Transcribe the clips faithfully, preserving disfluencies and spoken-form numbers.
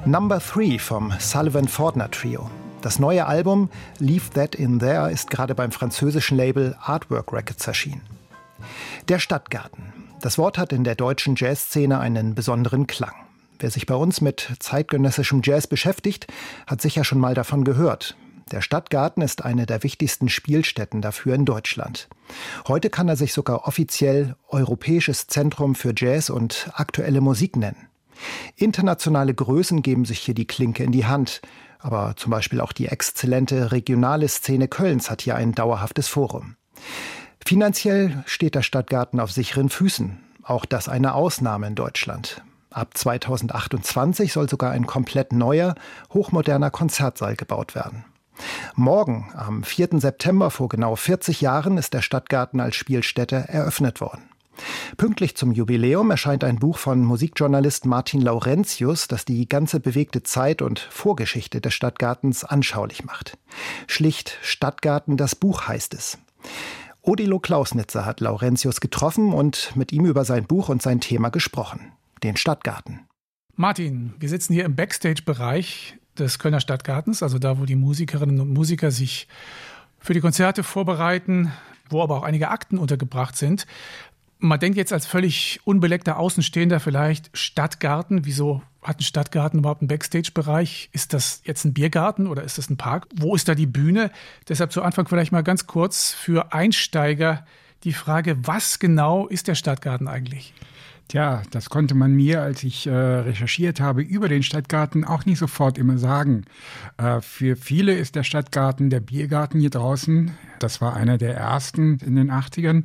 Number Three vom Sullivan Fortner Trio. Das neue Album Leave That In There ist gerade beim französischen Label Artwork Records erschienen. Der Stadtgarten. Das Wort hat in der deutschen Jazzszene einen besonderen Klang. Wer sich bei uns mit zeitgenössischem Jazz beschäftigt, hat sicher schon mal davon gehört. Der Stadtgarten ist eine der wichtigsten Spielstätten dafür in Deutschland. Heute kann er sich sogar offiziell Europäisches Zentrum für Jazz und aktuelle Musik nennen. Internationale Größen geben sich hier die Klinke in die Hand. Aber zum Beispiel auch die exzellente regionale Szene Kölns hat hier ein dauerhaftes Forum. Finanziell steht der Stadtgarten auf sicheren Füßen. Auch das eine Ausnahme in Deutschland. Ab zweitausendachtundzwanzig soll sogar ein komplett neuer, hochmoderner Konzertsaal gebaut werden. Morgen, am vierten September vor genau vierzig Jahren, ist der Stadtgarten als Spielstätte eröffnet worden. Pünktlich zum Jubiläum erscheint ein Buch von Musikjournalist Martin Laurentius, das die ganze bewegte Zeit und Vorgeschichte des Stadtgartens anschaulich macht. Schlicht Stadtgarten, das Buch heißt es. Odilo Klausnitzer hat Laurentius getroffen und mit ihm über sein Buch und sein Thema gesprochen, den Stadtgarten. Martin, wir sitzen hier im Backstage-Bereich des Kölner Stadtgartens, also da, wo die Musikerinnen und Musiker sich für die Konzerte vorbereiten, wo aber auch einige Akten untergebracht sind. Man denkt jetzt als völlig unbeleckter Außenstehender vielleicht, Stadtgarten, wieso hat ein Stadtgarten überhaupt einen Backstage-Bereich? Ist das jetzt ein Biergarten oder ist das ein Park? Wo ist da die Bühne? Deshalb zu Anfang vielleicht mal ganz kurz für Einsteiger die Frage, was genau ist der Stadtgarten eigentlich? Tja, das konnte man mir, als ich äh, recherchiert habe über den Stadtgarten, auch nicht sofort immer sagen. Äh, für viele ist der Stadtgarten der Biergarten hier draußen. Das war einer der ersten in den achtzigern.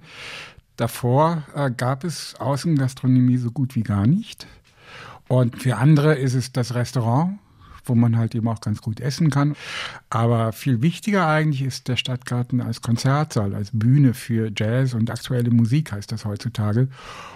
Davor äh, gab es Außengastronomie so gut wie gar nicht. Und für andere ist es das Restaurant, wo man halt eben auch ganz gut essen kann. Aber viel wichtiger eigentlich ist der Stadtgarten als Konzertsaal, als Bühne für Jazz und aktuelle Musik, heißt das heutzutage.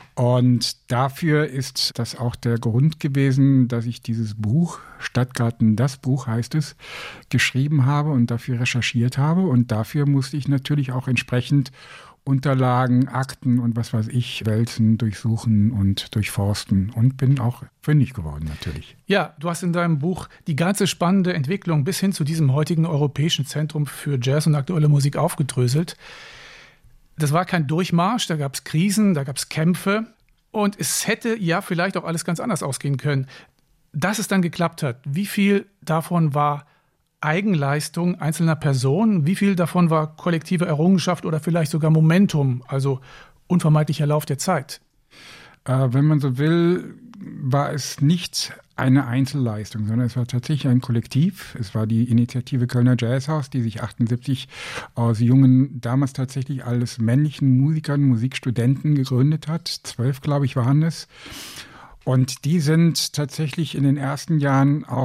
Und dafür ist das auch der Grund gewesen, dass ich dieses Buch, Stadtgarten, das Buch heißt es, geschrieben habe und dafür recherchiert habe. Und dafür musste ich natürlich auch entsprechend Unterlagen, Akten und was weiß ich, wälzen, durchsuchen und durchforsten und bin auch fündig geworden natürlich. Ja, du hast in deinem Buch die ganze spannende Entwicklung bis hin zu diesem heutigen Europäischen Zentrum für Jazz und aktuelle Musik aufgedröselt. Das war kein Durchmarsch, da gab es Krisen, da gab es Kämpfe und es hätte ja vielleicht auch alles ganz anders ausgehen können. Dass es dann geklappt hat, wie viel davon war Eigenleistung einzelner Personen, wie viel davon war kollektive Errungenschaft oder vielleicht sogar Momentum, also unvermeidlicher Lauf der Zeit? Äh, wenn man so will, war es nicht eine Einzelleistung, sondern es war tatsächlich ein Kollektiv. Es war die Initiative Kölner Jazzhaus, die sich achtundsiebzig aus jungen, damals tatsächlich alles männlichen Musikern, Musikstudenten gegründet hat. Zwölf, glaube ich, waren es. Und die sind tatsächlich in den ersten Jahren auch